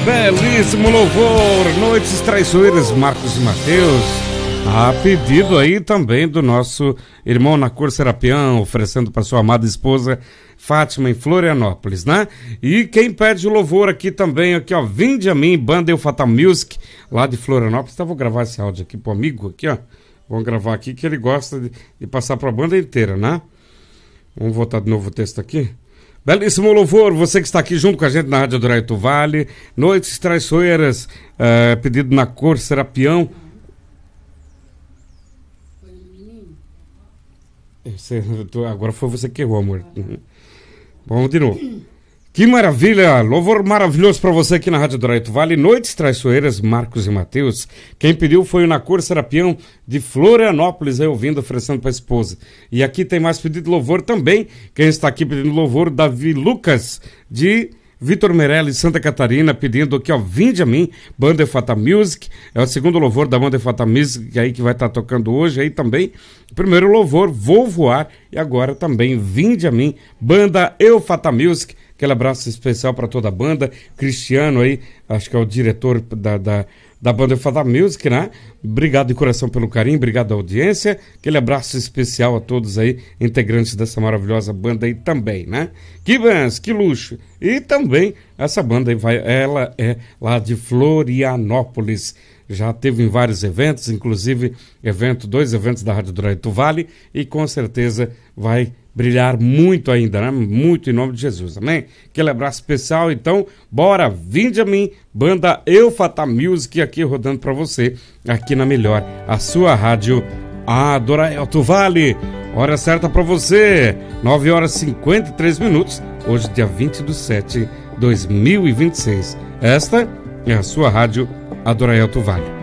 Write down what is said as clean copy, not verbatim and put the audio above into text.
Belíssimo louvor, Noites Traiçoeiras, Marcos e Mateus. A pedido aí também do nosso irmão Nacor Serapião, oferecendo para sua amada esposa Fátima em Florianópolis, né? E quem pede o louvor aqui também, aqui ó, Vinde a Mim, Banda El Fatal Music, lá de Florianópolis. Então vou gravar esse áudio aqui pro amigo, aqui ó. Vamos gravar aqui que ele gosta de passar para a banda inteira, né? Vamos voltar de novo o texto aqui. Belíssimo louvor, você que está aqui junto com a gente na Rádio Adoraio do Vale, Noites Traiçoeiras, pedido Nacor Serapião. Agora foi você que errou, amor. Vamos de novo. Que maravilha, louvor maravilhoso para você aqui na Rádio Adoraio do Vale, Noites Traiçoeiras, Marcos e Mateus. Quem pediu foi o Nacor Serapião de Florianópolis, aí ouvindo, oferecendo para a esposa. E aqui tem mais pedido de louvor também. Quem está aqui pedindo louvor, Davi Lucas, de Vitor Meirelles, Santa Catarina, pedindo aqui, ó, Vinde a Mim, Banda El Fatal Music. É o segundo louvor da Banda El Fatal Music aí que vai estar tocando hoje aí também. O primeiro louvor, Vou Voar, e agora também Vinde a Mim, Banda El Fatal Music. Aquele abraço especial para toda a banda. Cristiano aí, acho que é o diretor da banda El Fatal Music, né? Obrigado de coração pelo carinho, obrigado à audiência. Aquele abraço especial a todos aí, integrantes dessa maravilhosa banda aí também, né? Que bens, que luxo. E também essa banda aí ela é lá de Florianópolis. Já teve em vários eventos, inclusive dois eventos da Rádio Adoraio do Vale, e com certeza vai brilhar muito ainda, né? Muito em nome de Jesus, amém? Aquele abraço especial, então, bora, Vinde a Mim, Banda El Fatal Music, aqui rodando para você, aqui na melhor, a sua rádio Adoraio do Vale. Hora certa para você, 9 horas e 53 minutos, hoje dia 20/7/2026. Esta é a sua rádio Adoraio do Vale.